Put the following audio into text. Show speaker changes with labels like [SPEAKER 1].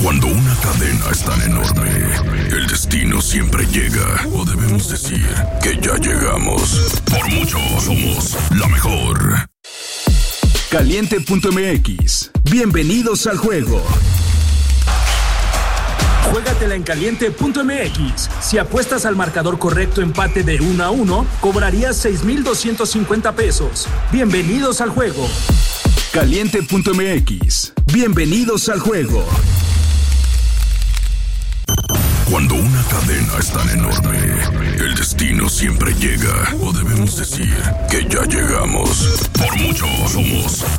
[SPEAKER 1] Cuando una cadena es tan enorme, el destino siempre llega. O debemos decir que ya llegamos. Por mucho somos la mejor.
[SPEAKER 2] Caliente.mx. Bienvenidos al juego.
[SPEAKER 3] Juégatela en Caliente.mx. Si apuestas al marcador correcto empate de 1-1, cobrarías 6,250 pesos. Bienvenidos al juego.
[SPEAKER 2] Caliente.mx. Bienvenidos al juego.
[SPEAKER 1] Cuando una cadena es tan enorme, el destino siempre llega. O debemos decir que ya llegamos. Por mucho somos